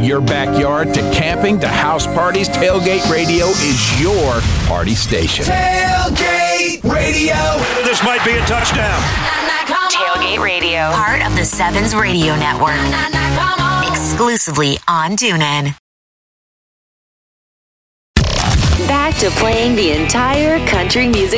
your backyard to camping to house parties, Tailgate Radio is your party station. Tailgate Radio. This might be a touchdown. Tailgate Radio, part of the Sevens Radio Network. Exclusively on TuneIn. Back to playing the entire country music